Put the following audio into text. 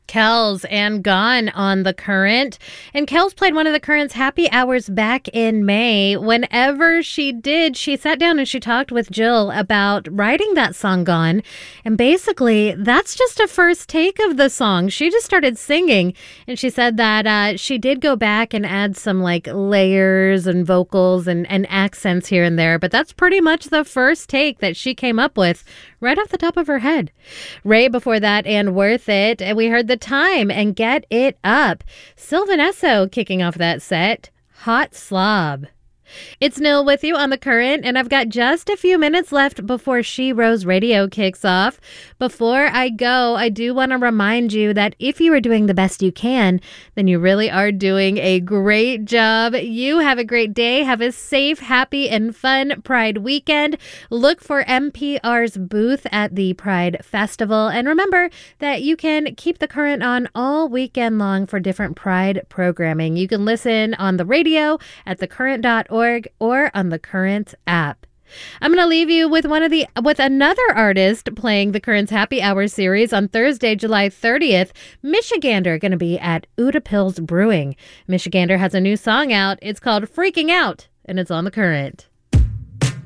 Kels and Gone on The Current. And Kels played one of The Current's happy hours back in May. Whenever she did, she sat down and she talked with Jill about writing that song Gone. And basically, that's just a first take of the song. She just started singing. And she said that she did go back and add some like layers and vocals and accents here and there. But that's pretty much the first take that she came up with right off the top of her head. Ray before that and Worth It. And we heard The Time and Get It Up. Sylvan Esso kicking off that set. Hot Slob. It's Nil with you on The Current, and I've got just a few minutes left before She Rose Radio kicks off. Before I go, I do want to remind you that if you are doing the best you can, then you really are doing a great job. You have a great day. Have a safe, happy, and fun Pride weekend. Look for NPR's booth at the Pride Festival. And remember that you can keep The Current on all weekend long for different Pride programming. You can listen on the radio at thecurrent.org or on the Current app. I'm going to leave you with another artist playing the Current's Happy Hour series on Thursday, July 30th. Michigander going to be at Uda Pills Brewing. Michigander has a new song out. It's called Freaking Out, and it's on The Current.